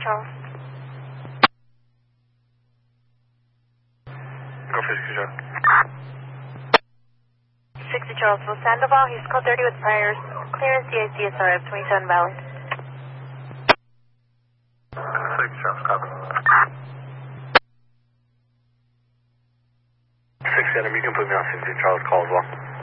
Charles. Go 60 Charles. 60 Charles, will Sandoval, he's code 30 with priors. Clearance DICSR of 27 Valley. 60 Charles, copy. 6 Adam, you can put me on 60 Charles call as well.